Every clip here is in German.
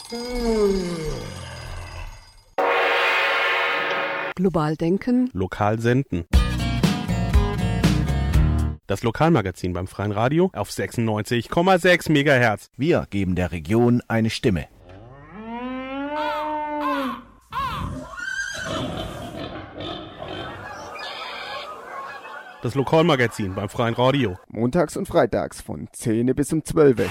Global denken. Lokal senden. Das Lokalmagazin beim Freien Radio auf 96,6 MHz. Wir geben der Region eine Stimme. Das Lokalmagazin beim Freien Radio. Montags und freitags von 10 bis um 12.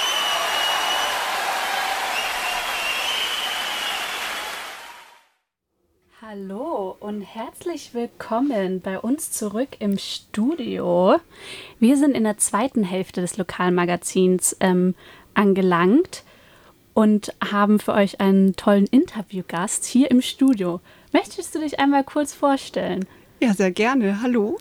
Hallo und herzlich willkommen bei uns zurück im Studio. Wir sind in der zweiten Hälfte des Lokalmagazins angelangt und haben für euch einen tollen Interviewgast hier im Studio. Möchtest du dich einmal kurz vorstellen? Ja, sehr gerne. Hallo.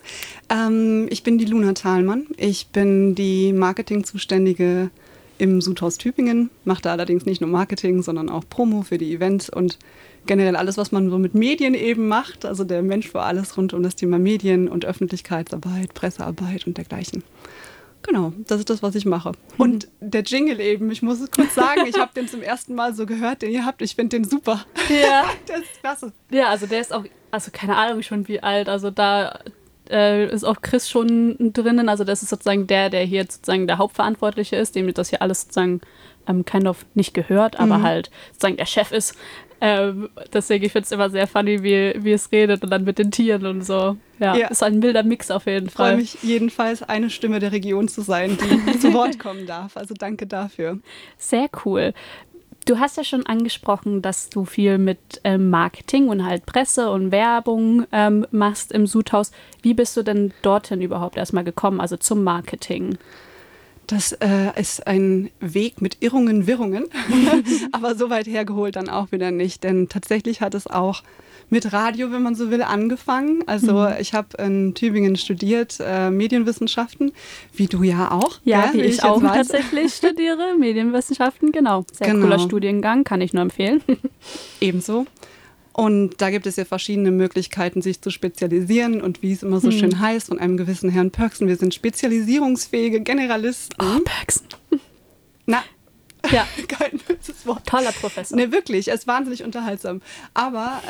Ich bin die Luna Thalmann. Ich bin die Marketingzuständige im Sudhaus Tübingen. Mache da allerdings nicht nur Marketing, sondern auch Promo für die Events und generell alles, was man so mit Medien eben macht. Also der Mensch für alles rund um das Thema Medien und Öffentlichkeitsarbeit, Pressearbeit und dergleichen. Genau, das ist das, was ich mache. Und der Jingle eben, ich muss es kurz sagen, ich habe den zum ersten Mal so gehört, den ihr habt. Ich finde den super. Ja. Der ist klasse. Ja, also der ist auch, also keine Ahnung schon wie alt, also da ist auch Chris schon drinnen, also das ist sozusagen der hier sozusagen der Hauptverantwortliche ist, dem das hier alles sozusagen kind of nicht gehört, aber halt sozusagen der Chef ist. Deswegen, ich finde es immer sehr funny, wie es redet und dann mit den Tieren und so. Ja, ist ein milder Mix auf jeden Fall. Ich freue mich jedenfalls, eine Stimme der Region zu sein, die zu Wort kommen darf. Also danke dafür. Sehr cool. Du hast ja schon angesprochen, dass du viel mit Marketing und halt Presse und Werbung machst im Sudhaus. Wie bist du denn dorthin überhaupt erstmal gekommen, also zum Marketing? Das ist ein Weg mit Irrungen, Wirrungen, aber so weit hergeholt dann auch wieder nicht, denn tatsächlich hat es auch mit Radio, wenn man so will, angefangen. Also ich habe in Tübingen studiert, Medienwissenschaften, wie du ja auch. Ja, wie ich auch tatsächlich studiere, Medienwissenschaften, genau. Sehr cooler Studiengang, kann ich nur empfehlen. Ebenso. Und da gibt es ja verschiedene Möglichkeiten, sich zu spezialisieren und wie es immer so schön heißt von einem gewissen Herrn Pörksen, wir sind spezialisierungsfähige Generalisten. Oh, Pörksen. Na, ja. Kein böses Wort. Toller Professor. Ne, wirklich, er ist wahnsinnig unterhaltsam. Aber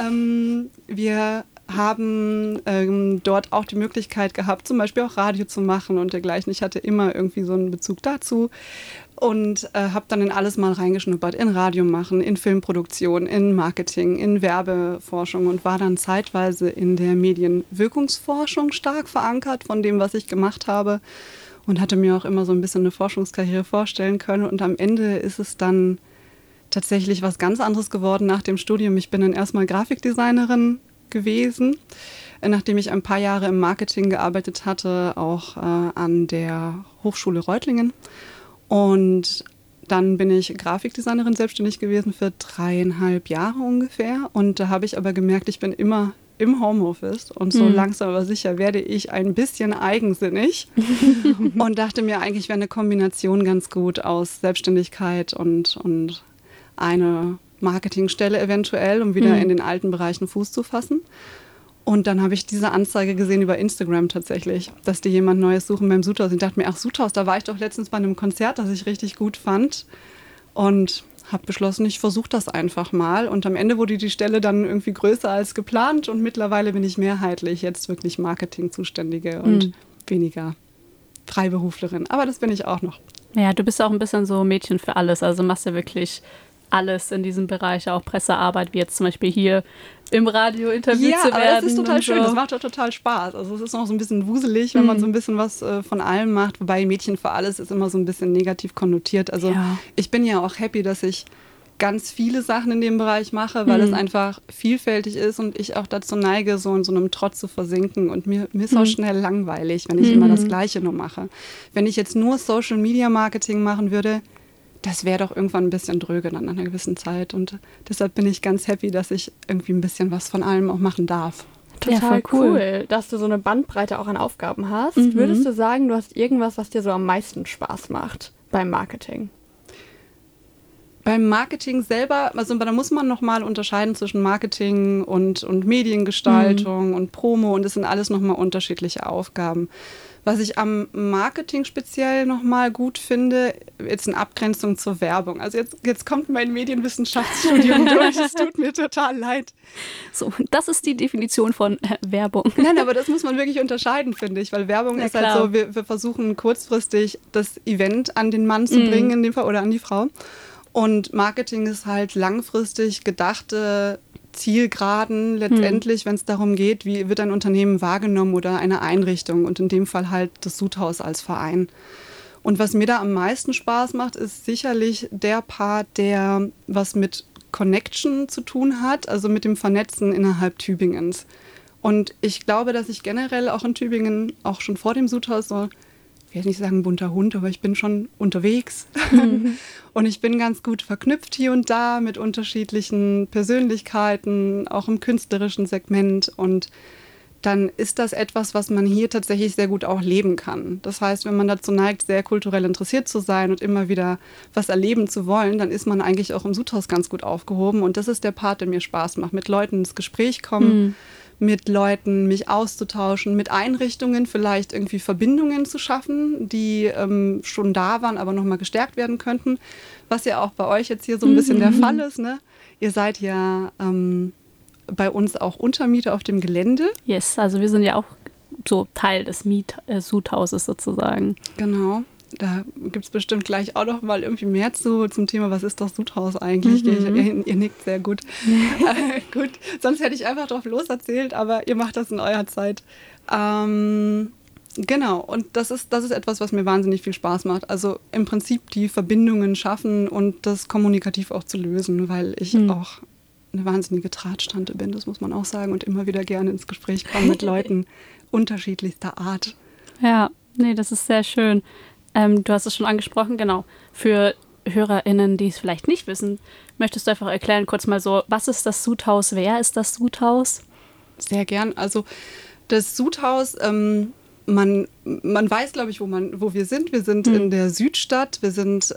wir haben dort auch die Möglichkeit gehabt, zum Beispiel auch Radio zu machen und dergleichen. Ich hatte immer irgendwie so einen Bezug dazu. Und habe dann in alles mal reingeschnuppert, in Radio machen, in Filmproduktion, in Marketing, in Werbeforschung und war dann zeitweise in der Medienwirkungsforschung stark verankert von dem, was ich gemacht habe und hatte mir auch immer so ein bisschen eine Forschungskarriere vorstellen können. Und am Ende ist es dann tatsächlich was ganz anderes geworden nach dem Studium. Ich bin dann erstmal Grafikdesignerin gewesen, nachdem ich ein paar Jahre im Marketing gearbeitet hatte, auch an der Hochschule Reutlingen. Und dann bin ich Grafikdesignerin selbstständig gewesen für 3,5 Jahre ungefähr. Und da habe ich aber gemerkt, ich bin immer im Homeoffice und so langsam aber sicher werde ich ein bisschen eigensinnig und dachte mir, eigentlich wäre eine Kombination ganz gut aus Selbstständigkeit und eine Marketingstelle eventuell, um wieder in den alten Bereichen Fuß zu fassen. Und dann habe ich diese Anzeige gesehen über Instagram tatsächlich, dass die jemand Neues suchen beim Sudhaus. Ich dachte mir, ach Sudhaus, da war ich doch letztens bei einem Konzert, das ich richtig gut fand. Und habe beschlossen, ich versuche das einfach mal. Und am Ende wurde die Stelle dann irgendwie größer als geplant. Und mittlerweile bin ich mehrheitlich jetzt wirklich Marketing-Zuständige und weniger Freiberuflerin. Aber das bin ich auch noch. Ja, du bist auch ein bisschen so Mädchen für alles. Also machst du wirklich alles in diesem Bereich, auch Pressearbeit, wie jetzt zum Beispiel hier im Radio interviewt zu werden. Ja, aber das ist total schön, das macht doch total Spaß. Also es ist noch so ein bisschen wuselig, wenn man so ein bisschen was von allem macht, wobei Mädchen für alles ist immer so ein bisschen negativ konnotiert. Also ich bin ja auch happy, dass ich ganz viele Sachen in dem Bereich mache, weil es einfach vielfältig ist und ich auch dazu neige, so in so einem Trott zu versinken. Und mir ist auch schnell langweilig, wenn ich immer das Gleiche nur mache. Wenn ich jetzt nur Social-Media-Marketing machen würde, das wäre doch irgendwann ein bisschen dröge dann an einer gewissen Zeit. Und deshalb bin ich ganz happy, dass ich irgendwie ein bisschen was von allem auch machen darf. Total cool, dass du so eine Bandbreite auch an Aufgaben hast. Würdest du sagen, du hast irgendwas, was dir so am meisten Spaß macht beim Marketing? Beim Marketing selber, also da muss man nochmal unterscheiden zwischen Marketing und Mediengestaltung und Promo und das sind alles nochmal unterschiedliche Aufgaben. Was ich am Marketing speziell nochmal gut finde, jetzt in Abgrenzung zur Werbung. Also jetzt kommt mein Medienwissenschaftsstudium durch, es tut mir total leid. So, das ist die Definition von Werbung. Nein, aber das muss man wirklich unterscheiden, finde ich, weil Werbung ist halt so, wir versuchen kurzfristig das Event an den Mann zu bringen, in dem Fall, oder an die Frau. Und Marketing ist halt langfristig gedachte Zielgeraden letztendlich, wenn es darum geht, wie wird ein Unternehmen wahrgenommen oder eine Einrichtung und in dem Fall halt das Sudhaus als Verein. Und was mir da am meisten Spaß macht, ist sicherlich der Part, der was mit Connection zu tun hat, also mit dem Vernetzen innerhalb Tübingens. Und ich glaube, dass ich generell auch in Tübingen, auch schon vor dem Sudhaus, so, ich will nicht sagen bunter Hund, aber ich bin schon unterwegs. Und ich bin ganz gut verknüpft hier und da mit unterschiedlichen Persönlichkeiten, auch im künstlerischen Segment. Und dann ist das etwas, was man hier tatsächlich sehr gut auch leben kann. Das heißt, wenn man dazu neigt, sehr kulturell interessiert zu sein und immer wieder was erleben zu wollen, dann ist man eigentlich auch im Sudhaus ganz gut aufgehoben. Und das ist der Part, der mir Spaß macht. Mit Leuten ins Gespräch kommen, mit Leuten mich auszutauschen, mit Einrichtungen vielleicht irgendwie Verbindungen zu schaffen, die schon da waren, aber nochmal gestärkt werden könnten. Was ja auch bei euch jetzt hier so ein bisschen der Fall ist, ne? Ihr seid ja bei uns auch Untermieter auf dem Gelände. Yes, also wir sind ja auch so Teil des Sudhauses sozusagen. Genau. Da gibt es bestimmt gleich auch noch mal irgendwie mehr zum Thema, was ist das Sudhaus eigentlich? Ihr nickt sehr gut. Gut, sonst hätte ich einfach drauf loserzählt, aber ihr macht das in eurer Zeit. Genau, und das ist etwas, was mir wahnsinnig viel Spaß macht. Also im Prinzip die Verbindungen schaffen und das kommunikativ auch zu lösen, weil ich auch eine wahnsinnige Drahtstante bin, das muss man auch sagen, und immer wieder gerne ins Gespräch komme mit Leuten unterschiedlichster Art. Ja, nee, das ist sehr schön. Du hast es schon angesprochen, genau. Für HörerInnen, die es vielleicht nicht wissen, möchtest du einfach erklären, kurz mal so, was ist das Sudhaus, wer ist das Sudhaus? Sehr gern. Also das Sudhaus, man weiß, glaube ich, wo wir sind. Wir sind in der Südstadt. Wir sind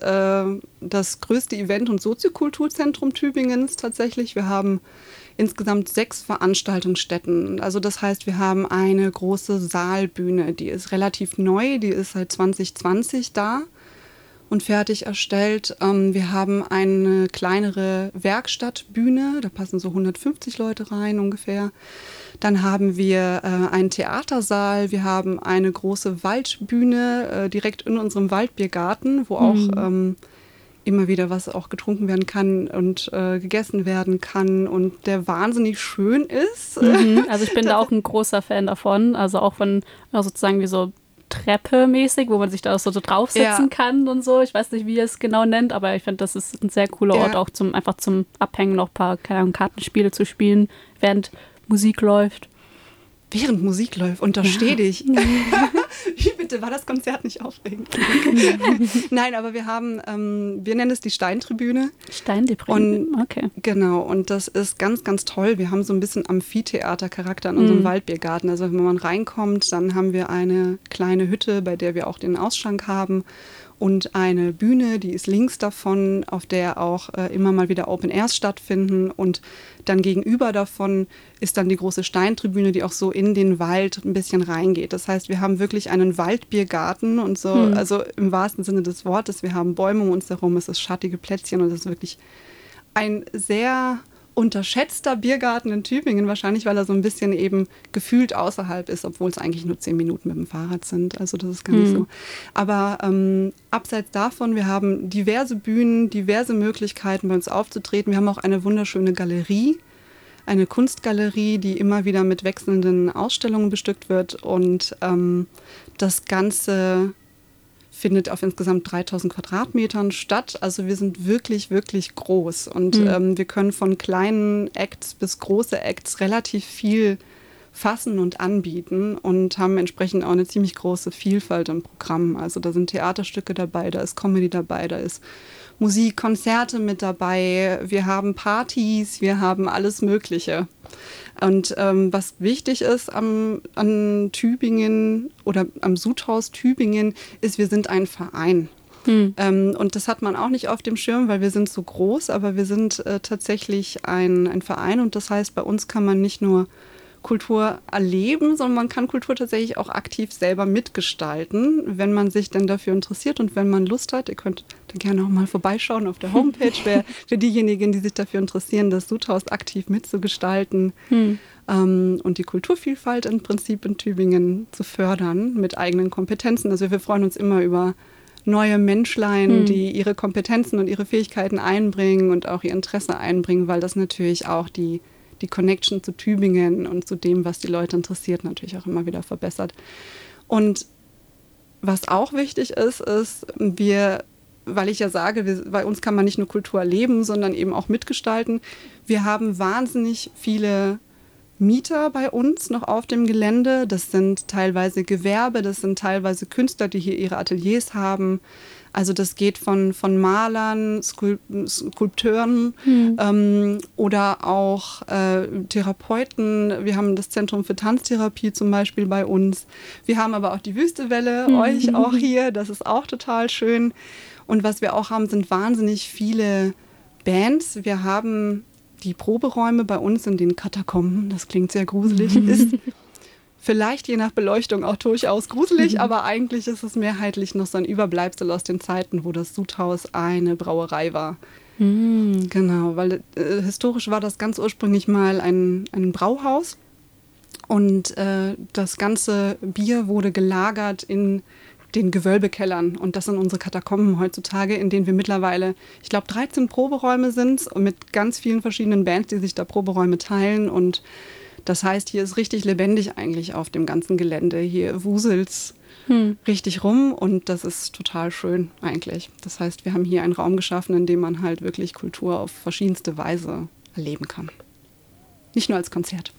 das größte Event- und Soziokulturzentrum Tübingens tatsächlich. Wir haben insgesamt 6 Veranstaltungsstätten. Also das heißt, wir haben eine große Saalbühne, die ist relativ neu, die ist seit 2020 da und fertig erstellt. Wir haben eine kleinere Werkstattbühne, da passen so 150 Leute rein ungefähr. Dann haben wir einen Theatersaal, wir haben eine große Waldbühne direkt in unserem Waldbiergarten, wo auch immer wieder was auch getrunken werden kann und gegessen werden kann und der wahnsinnig schön ist. Also ich bin da auch ein großer Fan davon, also auch von sozusagen wie so Treppe mäßig, wo man sich da auch so draufsetzen kann und so. Ich weiß nicht, wie ihr es genau nennt, aber ich finde, das ist ein sehr cooler Ort, auch zum Abhängen noch ein paar Kartenspiele zu spielen, während Musik läuft. Während Musik läuft, untersteh dich. Wie bitte, war das Konzert nicht aufregend? Nein, aber wir haben, wir nennen es die Steintribüne. Steintribüne, okay. Genau, und das ist ganz, ganz toll. Wir haben so ein bisschen Amphitheatercharakter in unserem Waldbiergarten. Also wenn man reinkommt, dann haben wir eine kleine Hütte, bei der wir auch den Ausschank haben. Und eine Bühne, die ist links davon, auf der auch immer mal wieder Open Airs stattfinden. Und dann gegenüber davon ist dann die große Steintribüne, die auch so in den Wald ein bisschen reingeht. Das heißt, wir haben wirklich einen Waldbiergarten und so, also im wahrsten Sinne des Wortes. Wir haben Bäume um uns herum, es ist schattige Plätzchen und es ist wirklich ein sehr unterschätzter Biergarten in Tübingen, wahrscheinlich, weil er so ein bisschen eben gefühlt außerhalb ist, obwohl es eigentlich nur 10 Minuten mit dem Fahrrad sind. Also das ist gar nicht so. Aber abseits davon, wir haben diverse Bühnen, diverse Möglichkeiten, bei uns aufzutreten. Wir haben auch eine wunderschöne Galerie, eine Kunstgalerie, die immer wieder mit wechselnden Ausstellungen bestückt wird. Und das Ganze findet auf insgesamt 3000 Quadratmetern statt. Also wir sind wirklich, wirklich groß. Und wir können von kleinen Acts bis große Acts relativ viel fassen und anbieten und haben entsprechend auch eine ziemlich große Vielfalt im Programm. Also da sind Theaterstücke dabei, da ist Comedy dabei, da ist Musik, Konzerte mit dabei, wir haben Partys, wir haben alles Mögliche. Und was wichtig ist an Tübingen oder am Sudhaus Tübingen, ist, wir sind ein Verein. Und das hat man auch nicht auf dem Schirm, weil wir sind so groß, aber wir sind tatsächlich ein Verein und das heißt, bei uns kann man nicht nur Kultur erleben, sondern man kann Kultur tatsächlich auch aktiv selber mitgestalten, wenn man sich denn dafür interessiert und wenn man Lust hat. Ihr könnt da gerne auch mal vorbeischauen auf der Homepage, für diejenigen, die sich dafür interessieren, das Sudhaus aktiv mitzugestalten und die Kulturvielfalt im Prinzip in Tübingen zu fördern mit eigenen Kompetenzen. Also wir freuen uns immer über neue Menschlein, die ihre Kompetenzen und ihre Fähigkeiten einbringen und auch ihr Interesse einbringen, weil das natürlich auch die Connection zu Tübingen und zu dem, was die Leute interessiert, natürlich auch immer wieder verbessert. Und was auch wichtig ist, weil ich ja sage, bei uns kann man nicht nur Kultur erleben, sondern eben auch mitgestalten. Wir haben wahnsinnig viele Mieter bei uns noch auf dem Gelände. Das sind teilweise Gewerbe, das sind teilweise Künstler, die hier ihre Ateliers haben. Also das geht von Malern, Skulpteuren oder auch Therapeuten. Wir haben das Zentrum für Tanztherapie zum Beispiel bei uns. Wir haben aber auch die Wüstewelle, euch auch hier. Das ist auch total schön. Und was wir auch haben, sind wahnsinnig viele Bands. Wir haben die Proberäume bei uns in den Katakomben. Das klingt sehr gruselig. Ist vielleicht je nach Beleuchtung auch durchaus gruselig, aber eigentlich ist es mehrheitlich noch so ein Überbleibsel aus den Zeiten, wo das Sudhaus eine Brauerei war. Genau, weil historisch war das ganz ursprünglich mal ein Brauhaus und das ganze Bier wurde gelagert in den Gewölbekellern und das sind unsere Katakomben heutzutage, in denen wir mittlerweile, ich glaube, 13 Proberäume sind mit ganz vielen verschiedenen Bands, die sich da Proberäume teilen und das heißt, hier ist richtig lebendig eigentlich auf dem ganzen Gelände. Hier wuselt's richtig rum und das ist total schön eigentlich. Das heißt, wir haben hier einen Raum geschaffen, in dem man halt wirklich Kultur auf verschiedenste Weise erleben kann. Nicht nur als Konzert.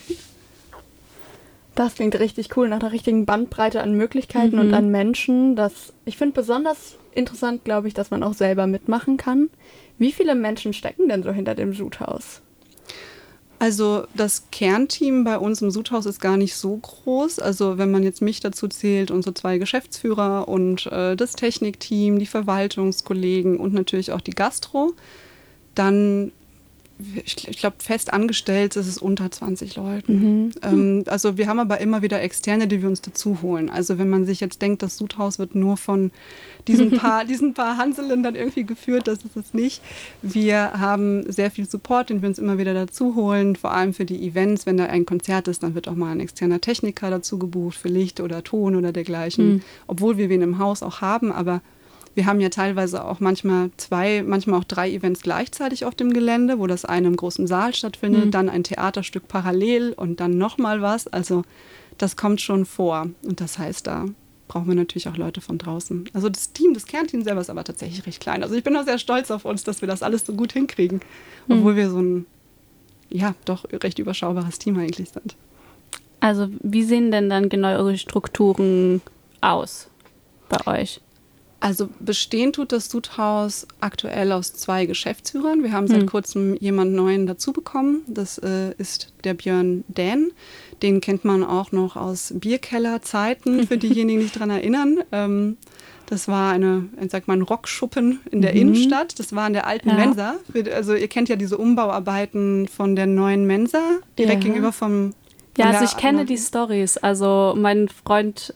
Das klingt richtig cool, nach einer richtigen Bandbreite an Möglichkeiten und an Menschen. Ich finde besonders interessant, glaube ich, dass man auch selber mitmachen kann. Wie viele Menschen stecken denn so hinter dem Sudhaus? Also das Kernteam bei uns im Sudhaus ist gar nicht so groß. Also wenn man jetzt mich dazu zählt, unsere 2 Geschäftsführer und das Technikteam, die Verwaltungskollegen und natürlich auch die Gastro, dann, ich glaube, fest angestellt ist es unter 20 Leuten. Also wir haben aber immer wieder Externe, die wir uns dazu holen. Also wenn man sich jetzt denkt, das Sudhaus wird nur von diesen paar Hanselen dann irgendwie geführt, das ist es nicht. Wir haben sehr viel Support, den wir uns immer wieder dazu holen, vor allem für die Events. Wenn da ein Konzert ist, dann wird auch mal ein externer Techniker dazu gebucht für Licht oder Ton oder dergleichen. Obwohl wir wen im Haus auch haben, aber wir haben ja teilweise auch manchmal 2, manchmal auch 3 Events gleichzeitig auf dem Gelände, wo das eine im großen Saal stattfindet, dann ein Theaterstück parallel und dann nochmal was. Also das kommt schon vor. Und das heißt, da brauchen wir natürlich auch Leute von draußen. Also das Kernteam selber ist aber tatsächlich recht klein. Also ich bin auch sehr stolz auf uns, dass wir das alles so gut hinkriegen, obwohl wir so ein, ja, doch recht überschaubares Team eigentlich sind. Also wie sehen denn dann genau eure Strukturen aus bei euch? Also bestehen tut das Sudhaus aktuell aus 2 Geschäftsführern. Wir haben seit kurzem jemanden Neuen dazu bekommen. Das ist der Björn Dähn. Den kennt man auch noch aus Bierkellerzeiten, für diejenigen, die sich daran erinnern. Das war ein Rockschuppen in der Innenstadt. Das war in der alten Mensa. Also ihr kennt ja diese Umbauarbeiten von der neuen Mensa, direkt gegenüber vom... Ja, also ich kenne die Storys. Also mein Freund...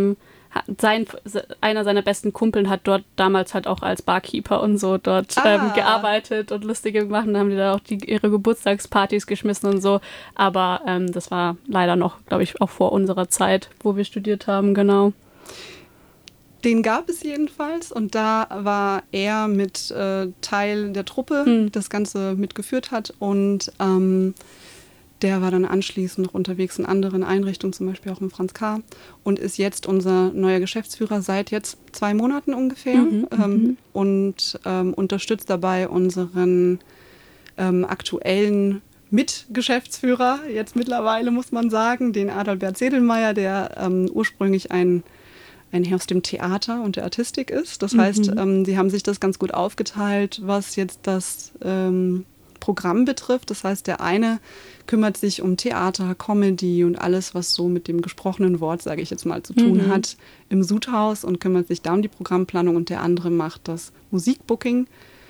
einer seiner besten Kumpeln hat dort damals halt auch als Barkeeper und so dort gearbeitet und lustige gemacht und haben die da auch ihre Geburtstagspartys geschmissen und so. Aber das war leider noch, glaube ich, auch vor unserer Zeit, wo wir studiert haben, genau. Den gab es jedenfalls und da war er mit Teil der Truppe, die das Ganze mitgeführt hat und der war dann anschließend noch unterwegs in anderen Einrichtungen, zum Beispiel auch im Franz K. und ist jetzt unser neuer Geschäftsführer seit jetzt 2 Monaten ungefähr und unterstützt dabei unseren aktuellen Mitgeschäftsführer, jetzt mittlerweile muss man sagen, den Adalbert Sedelmeier, der ursprünglich ein Herr aus dem Theater und der Artistik ist. Das heißt, sie haben sich das ganz gut aufgeteilt, was jetzt das Programm betrifft. Das heißt, der eine kümmert sich um Theater, Comedy und alles, was so mit dem gesprochenen Wort, sage ich jetzt mal, zu tun hat im Sudhaus und kümmert sich da um die Programmplanung und der andere macht das Musikbooking.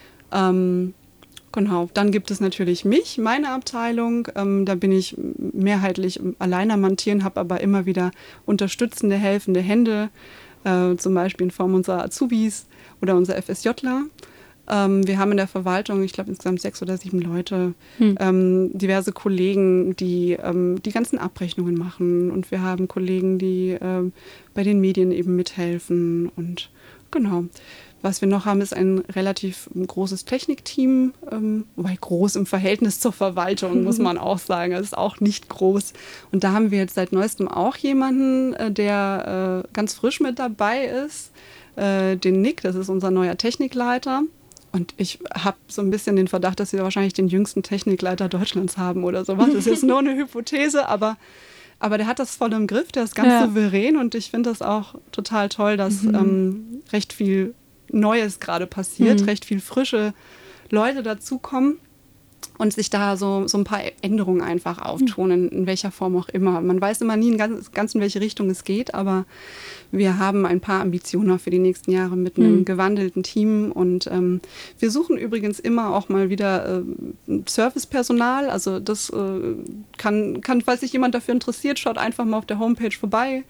Genau, dann gibt es natürlich mich, meine Abteilung. Da bin ich mehrheitlich alleine am Montieren, habe aber immer wieder unterstützende, helfende Hände, zum Beispiel in Form unserer Azubis oder unserer FSJler. Wir haben in der Verwaltung, ich glaube insgesamt 6 oder 7 Leute, diverse Kollegen, die die ganzen Abrechnungen machen und wir haben Kollegen, die bei den Medien eben mithelfen und genau. Was wir noch haben, ist ein relativ großes Technikteam, wobei groß im Verhältnis zur Verwaltung, muss man auch sagen. Es ist auch nicht groß. Und da haben wir jetzt seit neuestem auch jemanden, der ganz frisch mit dabei ist, den Nick, das ist unser neuer Technikleiter. Und ich habe so ein bisschen den Verdacht, dass wir wahrscheinlich den jüngsten Technikleiter Deutschlands haben oder sowas. Das ist jetzt nur eine Hypothese, aber der hat das voll im Griff, der ist ganz souverän und ich finde das auch total toll, dass recht viel Neues gerade passiert, recht viel frische Leute dazukommen und sich da so ein paar Änderungen einfach auftun, in welcher Form auch immer. Man weiß immer nie ganz in welche Richtung es geht, aber wir haben ein paar Ambitionen für die nächsten Jahre mit einem gewandelten Team und wir suchen übrigens immer auch mal wieder Servicepersonal, also das kann, falls sich jemand dafür interessiert, schaut einfach mal auf der Homepage vorbei.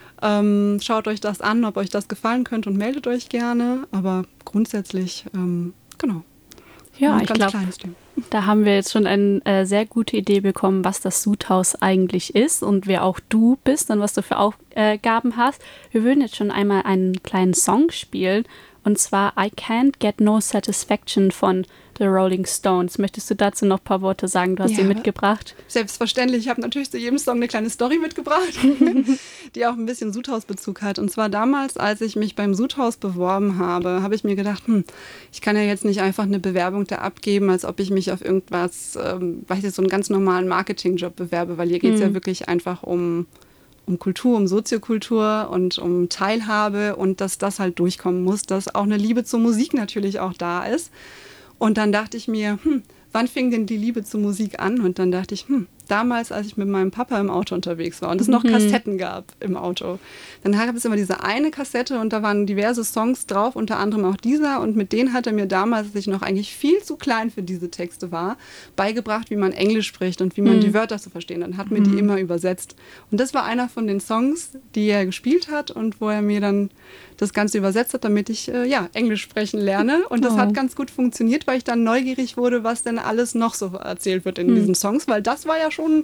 Schaut euch das an, ob euch das gefallen könnte und meldet euch gerne. Aber grundsätzlich, genau. Ja, ich glaube, da haben wir jetzt schon eine sehr gute Idee bekommen, was das Sudhaus eigentlich ist und wer auch du bist und was du für Aufgaben hast. Wir würden jetzt schon einmal einen kleinen Song spielen und zwar I Can't Get No Satisfaction von The Rolling Stones. Möchtest du dazu noch ein paar Worte sagen? Du hast sie mitgebracht. Selbstverständlich. Ich habe natürlich zu jedem Song eine kleine Story mitgebracht, die auch ein bisschen Sudhaus-Bezug hat. Und zwar damals, als ich mich beim Sudhaus beworben habe, habe ich mir gedacht, ich kann ja jetzt nicht einfach eine Bewerbung da abgeben, als ob ich mich auf irgendwas, so einen ganz normalen Marketingjob bewerbe, weil hier geht es ja wirklich einfach um Kultur, um Soziokultur und um Teilhabe und dass das halt durchkommen muss, dass auch eine Liebe zur Musik natürlich auch da ist. Und dann dachte ich mir, wann fing denn die Liebe zur Musik an? Und dann dachte ich, damals, als ich mit meinem Papa im Auto unterwegs war und es noch Kassetten gab im Auto, dann gab es immer diese eine Kassette und da waren diverse Songs drauf, unter anderem auch dieser. Und mit denen hat er mir damals, als ich noch eigentlich viel zu klein für diese Texte war, beigebracht, wie man Englisch spricht und wie man die Wörter zu verstehen. Dann hat mir die immer übersetzt. Und das war einer von den Songs, die er gespielt hat und wo er mir dann das Ganze übersetzt hat, damit ich Englisch sprechen lerne. Und das hat ganz gut funktioniert, weil ich dann neugierig wurde, was denn alles noch so erzählt wird in diesen Songs, weil das war ja schon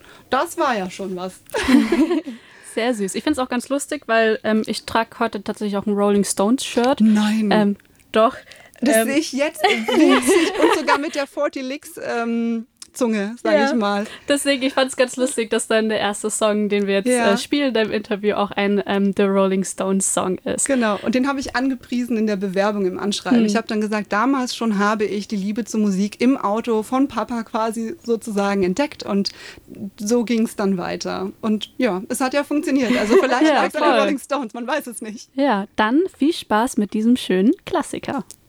was. Sehr süß. Ich finde es auch ganz lustig, weil ich trage heute tatsächlich auch ein Rolling Stones Shirt. Nein. Doch. Das sehe ich jetzt witzig und sogar mit der 40 Licks Zunge, sage ich mal. Deswegen, ich fand es ganz lustig, dass dann der erste Song, den wir jetzt spielen im Interview, auch ein The Rolling Stones Song ist. Genau, und den habe ich angepriesen in der Bewerbung im Anschreiben. Ich habe dann gesagt, damals schon habe ich die Liebe zur Musik im Auto von Papa quasi sozusagen entdeckt und so ging es dann weiter. Und ja, es hat ja funktioniert. Also vielleicht lag es an den Rolling Stones, man weiß es nicht. Ja, dann viel Spaß mit diesem schönen Klassiker.